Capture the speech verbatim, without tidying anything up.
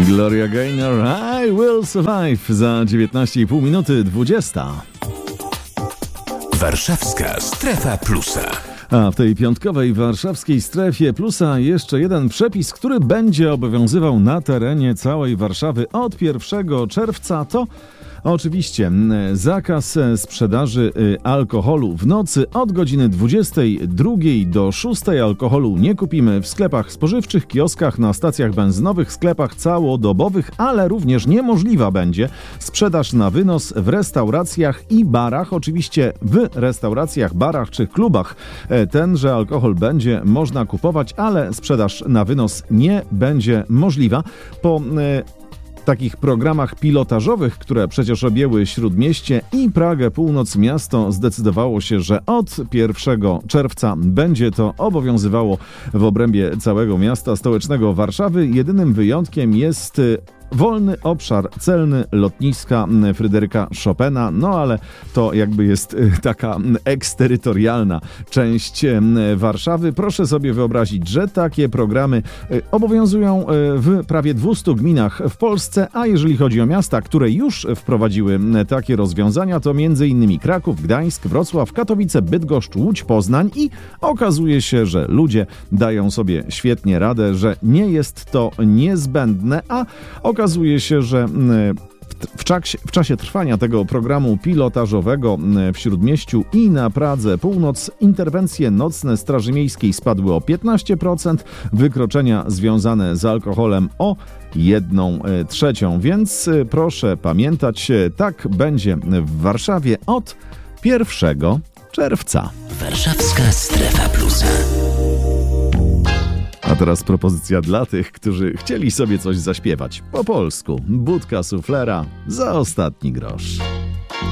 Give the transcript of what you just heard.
Gloria Gaynor, I Will Survive za dziewiętnaście i pół minuty dwudziesta. Warszawska Strefa Plusa. A w tej piątkowej warszawskiej Strefie Plusa jeszcze jeden przepis, który będzie obowiązywał na terenie całej Warszawy od pierwszego czerwca, to oczywiście zakaz sprzedaży alkoholu w nocy od godziny dwudziestej drugiej do szóstej. Alkoholu nie kupimy w sklepach spożywczych, kioskach, na stacjach benzynowych, sklepach całodobowych, ale również niemożliwa będzie sprzedaż na wynos w restauracjach i barach. Oczywiście w restauracjach, barach czy klubach tenże alkohol będzie można kupować, ale sprzedaż na wynos nie będzie możliwa. Po takich programach pilotażowych, które przecież objęły Śródmieście i Pragę Północ, miasto zdecydowało się, że od pierwszego czerwca będzie to obowiązywało w obrębie całego miasta stołecznego Warszawy. Jedynym wyjątkiem jest wolny obszar celny lotniska Fryderyka Chopina, no ale to jakby jest taka eksterytorialna część Warszawy. Proszę sobie wyobrazić, że takie programy obowiązują w prawie dwustu gminach w Polsce, a jeżeli chodzi o miasta, które już wprowadziły takie rozwiązania, to między innymi Kraków, Gdańsk, Wrocław, Katowice, Bydgoszcz, Łódź, Poznań i okazuje się, że ludzie dają sobie świetnie radę, że nie jest to niezbędne, a okazuje się, że w czasie, w czasie trwania tego programu pilotażowego w Śródmieściu i na Pradze Północ interwencje nocne Straży Miejskiej spadły o piętnaście procent, wykroczenia związane z alkoholem o jedną trzecią, więc proszę pamiętać, tak będzie w Warszawie od pierwszego czerwca. Warszawska Strefa Plusa. A teraz propozycja dla tych, którzy chcieli sobie coś zaśpiewać po polsku. Budka suflera za ostatni grosz.